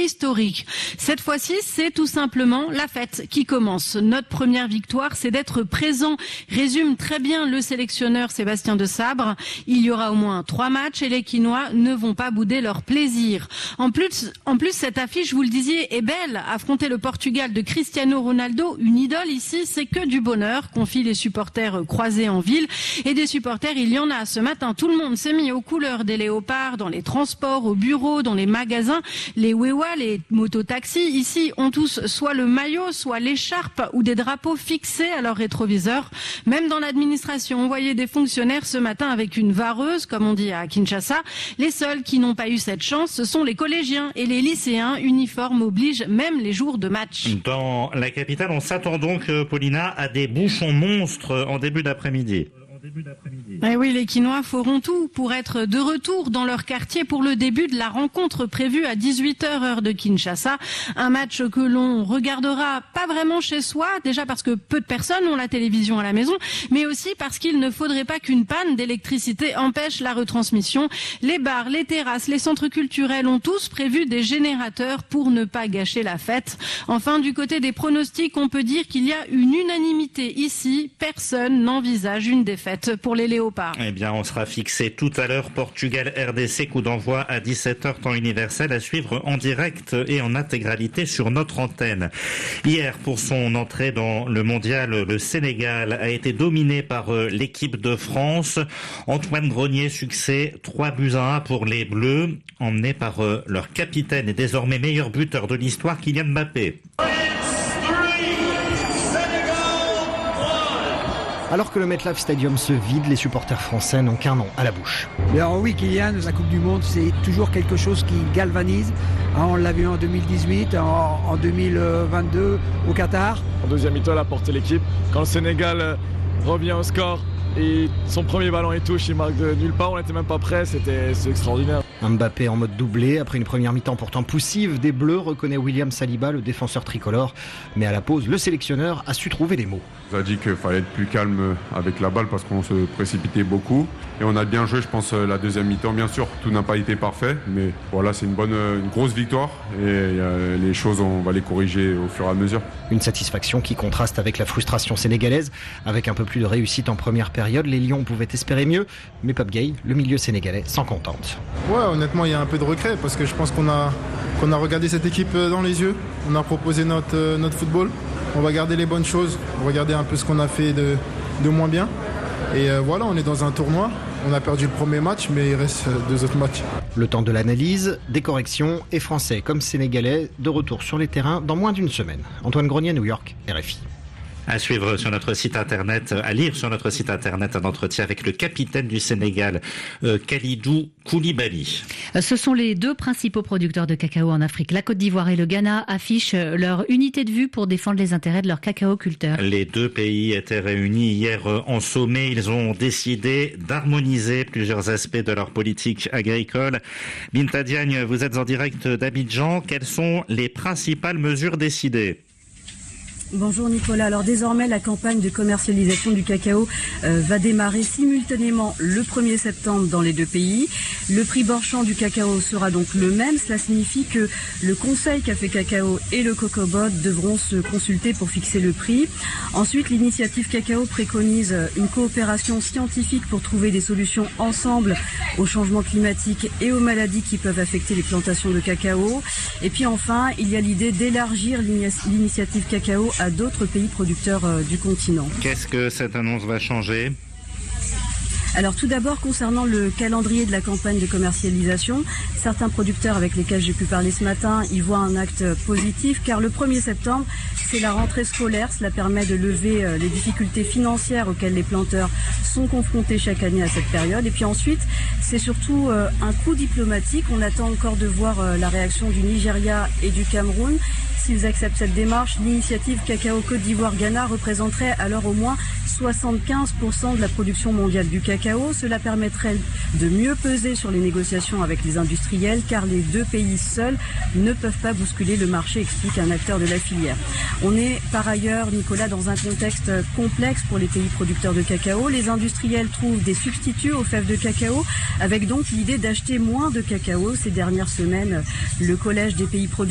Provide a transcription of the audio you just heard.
préhistorique. Cette fois-ci, c'est tout simplement la fête qui commence. Notre première victoire, c'est d'être présent, résume très bien le sélectionneur Sébastien Desabre. Il y aura au moins 3 matchs et les Quinois ne vont pas bouder leur plaisir. En plus, cette affiche, vous le disiez, est belle. Affronter le Portugal de Cristiano Ronaldo, une idole ici, c'est que du bonheur, confient les supporters croisés en ville. Et des supporters, il y en a. Ce matin, tout le monde s'est mis aux couleurs des léopards, dans les transports, au bureau, dans les magasins. Les Wewa, les mototaxis, ici, ont tous soit le maillot, soit l'écharpe ou des drapeaux fixés à leur rétroviseur. Même dans l'administration, on voyait des fonctionnaires ce matin avec une vareuse, comme on dit à Kinshasa. Les seuls qui n'ont pas eu cette chance, ce sont les collégiens et les lycéens. Uniforme oblige même les jours de match. Dans la capitale, on s'attend donc, Paulina, à des bouchons monstres en début d'après-midi. Eh oui, les Quinois feront tout pour être de retour dans leur quartier pour le début de la rencontre prévue à 18h heure de Kinshasa. Un match que l'on regardera pas vraiment chez soi, déjà parce que peu de personnes ont la télévision à la maison, mais aussi parce qu'il ne faudrait pas qu'une panne d'électricité empêche la retransmission. Les bars, les terrasses, les centres culturels ont tous prévu des générateurs pour ne pas gâcher la fête. Enfin, du côté des pronostics, on peut dire qu'il y a une unanimité ici. Personne n'envisage une défaite pour les léopards. Eh bien, on sera fixé tout à l'heure. Portugal-RDC, coup d'envoi à 17h, temps universel, à suivre en direct et en intégralité sur notre antenne. Hier, pour son entrée dans le mondial, le Sénégal a été dominé par l'équipe de France. Antoine Grenier, succès 3-1 pour les Bleus, emmené par leur capitaine et désormais meilleur buteur de l'histoire, Kylian Mbappé. Alors que le MetLife Stadium se vide, les supporters français n'ont qu'un nom à la bouche. Mais alors oui, Kylian, la Coupe du Monde, c'est toujours quelque chose qui galvanise. On l'a vu en 2018, en 2022 au Qatar. En deuxième mi-temps, il a porté l'équipe. Quand le Sénégal revient au score et son premier ballon il touche, il marque de nulle part, on n'était même pas prêt, c'est extraordinaire. Mbappé en mode doublé, après une première mi-temps pourtant poussive des Bleus, reconnaît William Saliba, le défenseur tricolore. Mais à la pause, le sélectionneur a su trouver les mots. On a dit qu'il fallait être plus calme avec la balle parce qu'on se précipitait beaucoup. Et on a bien joué, je pense, la deuxième mi-temps. Bien sûr, tout n'a pas été parfait, mais voilà, c'est une grosse victoire. Et les choses, on va les corriger au fur et à mesure. Une satisfaction qui contraste avec la frustration sénégalaise. Avec un peu plus de réussite en première période, les Lions pouvaient espérer mieux. Mais Pape Gueye, le milieu sénégalais, s'en contente. Ouais, honnêtement, il y a un peu de regret parce que je pense qu'on a regardé cette équipe dans les yeux. On a proposé notre football. On va garder les bonnes choses. On va regarder un peu ce qu'on a fait de moins bien. Et voilà, on est dans un tournoi. On a perdu le premier match, mais il reste 2 autres matchs. Le temps de l'analyse, des corrections et Français comme Sénégalais de retour sur les terrains dans moins d'une semaine. Antoine Grenier, New York, RFI. À suivre sur notre site internet, à lire sur notre site internet un entretien avec le capitaine du Sénégal, Kalidou Koulibaly. Ce sont les 2 principaux producteurs de cacao en Afrique. La Côte d'Ivoire et le Ghana affichent leur unité de vue pour défendre les intérêts de leurs cacaoculteurs. Les 2 pays étaient réunis hier en sommet. Ils ont décidé d'harmoniser plusieurs aspects de leur politique agricole. Binta Diagne, vous êtes en direct d'Abidjan. Quelles sont les principales mesures décidées ? Bonjour Nicolas. Alors désormais, la campagne de commercialisation du cacao va démarrer simultanément le 1er septembre dans les 2 pays. Le prix marchand du cacao sera donc le même. Cela signifie que le Conseil Café Cacao et le Cocobot devront se consulter pour fixer le prix. Ensuite, l'initiative Cacao préconise une coopération scientifique pour trouver des solutions ensemble au changement climatique et aux maladies qui peuvent affecter les plantations de cacao. Et puis enfin, il y a l'idée d'élargir l'initiative Cacao à d'autres pays producteurs du continent. Qu'est-ce que cette annonce va changer ? Alors tout d'abord, concernant le calendrier de la campagne de commercialisation, certains producteurs avec lesquels j'ai pu parler ce matin y voient un acte positif car le 1er septembre, c'est la rentrée scolaire. Cela permet de lever les difficultés financières auxquelles les planteurs sont confrontés chaque année à cette période. Et puis ensuite, c'est surtout un coup diplomatique. On attend encore de voir la réaction du Nigeria et du Cameroun. S'ils acceptent cette démarche, l'initiative Cacao Côte d'Ivoire-Ghana représenterait alors au moins 75% de la production mondiale du cacao. Cela permettrait de mieux peser sur les négociations avec les industriels car les 2 pays seuls ne peuvent pas bousculer le marché, explique un acteur de la filière. On est par ailleurs, Nicolas, dans un contexte complexe pour les pays producteurs de cacao. Les industriels trouvent des substituts aux fèves de cacao avec donc l'idée d'acheter moins de cacao. Ces dernières semaines, le Collège des pays producteurs